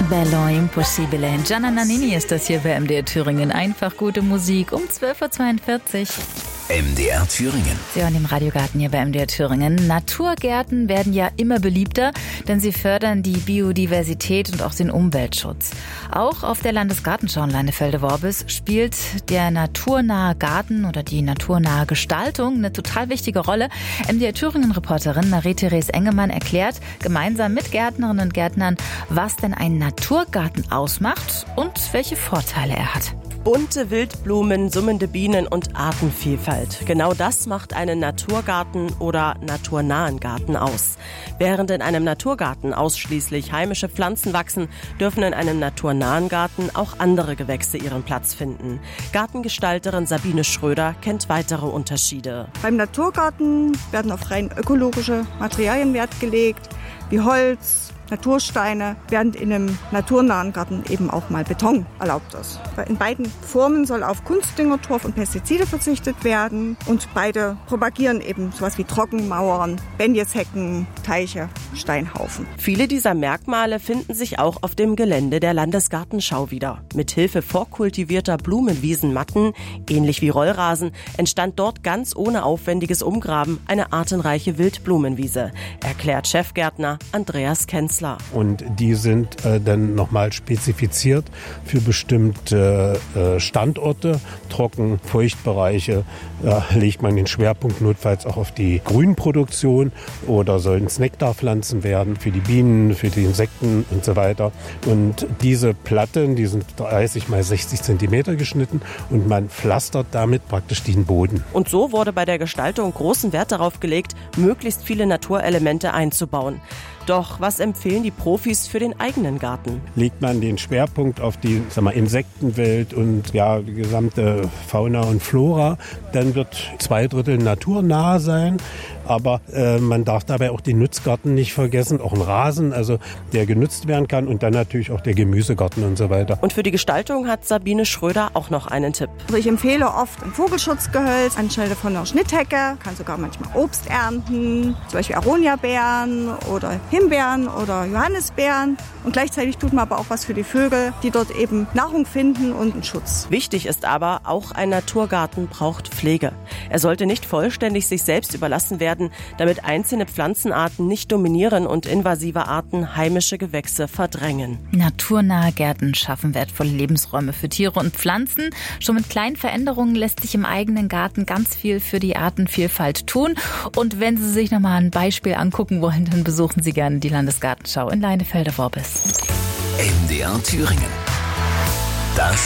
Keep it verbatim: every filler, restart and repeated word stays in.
Bello Impossibile. Gianna Nannini ist das hier bei M D R Thüringen. Einfach gute Musik um zwölf Uhr zweiundvierzig. M D R Thüringen. Sie hören im Radiogarten hier bei M D R Thüringen. Naturgärten werden ja immer beliebter, denn sie fördern die Biodiversität und auch den Umweltschutz. Auch auf der Landesgartenschau in Leinefelde-Worbis spielt der naturnahe Garten oder die naturnahe Gestaltung eine total wichtige Rolle. M D R Thüringen-Reporterin Marie-Therese Engemann erklärt gemeinsam mit Gärtnerinnen und Gärtnern, was denn ein Naturgarten ausmacht und welche Vorteile er hat. Bunte Wildblumen, summende Bienen und Artenvielfalt. Genau das macht einen Naturgarten oder naturnahen Garten aus. Während in einem Naturgarten ausschließlich heimische Pflanzen wachsen, dürfen in einem naturnahen Garten auch andere Gewächse ihren Platz finden. Gartengestalterin Sabine Schröder kennt weitere Unterschiede. Beim Naturgarten werden auf rein ökologische Materialien Wert gelegt, wie Holz, Natursteine, während in einem naturnahen Garten eben auch mal Beton erlaubt ist. In beiden Formen soll auf Kunstdünger, Torf und Pestizide verzichtet werden und beide propagieren eben sowas wie Trockenmauern, Benjeshecken, Teiche, Steinhaufen. Viele dieser Merkmale finden sich auch auf dem Gelände der Landesgartenschau wieder. Mit Hilfe vorkultivierter Blumenwiesenmatten, ähnlich wie Rollrasen, entstand dort ganz ohne aufwendiges Umgraben eine artenreiche Wildblumenwiese, erklärt Chefgärtner Andreas Kenzler. Und die sind äh, dann nochmal spezifiziert für bestimmte äh, Standorte, Trocken-, Feuchtbereiche. Da legt man den Schwerpunkt notfalls auch auf die Grünproduktion oder sollen es Nektarpflanzen werden für die Bienen, für die Insekten und so weiter. Und diese Platten, die sind dreißig mal sechzig Zentimeter geschnitten und man pflastert damit praktisch den Boden. Und so wurde bei der Gestaltung großen Wert darauf gelegt, möglichst viele Naturelemente einzubauen. Doch was empfehlen die Profis für den eigenen Garten? Legt man den Schwerpunkt auf die sag mal, Insektenwelt und ja, die gesamte Fauna und Flora, dann wird zwei Drittel naturnah sein. Aber äh, man darf dabei auch den Nutzgarten nicht vergessen, auch ein Rasen, also der genutzt werden kann und dann natürlich auch der Gemüsegarten und so weiter. Und für die Gestaltung hat Sabine Schröder auch noch einen Tipp. Also ich empfehle oft ein Vogelschutzgehölz anstelle von einer Schnitthecke. Kann sogar manchmal Obst ernten, zum Beispiel Aroniabeeren oder Himbeeren oder Johannisbeeren. Und gleichzeitig tut man aber auch was für die Vögel, die dort eben Nahrung finden und einen Schutz. Wichtig ist aber, auch ein Naturgarten braucht Pflege. Er sollte nicht vollständig sich selbst überlassen werden, damit einzelne Pflanzenarten nicht dominieren und invasive Arten heimische Gewächse verdrängen. Naturnahe Gärten schaffen wertvolle Lebensräume für Tiere und Pflanzen. Schon mit kleinen Veränderungen lässt sich im eigenen Garten ganz viel für die Artenvielfalt tun. Und wenn Sie sich nochmal ein Beispiel angucken wollen, dann besuchen Sie gerne die Landesgartenschau in Leinefelde-Worbis. M D R Thüringen. Das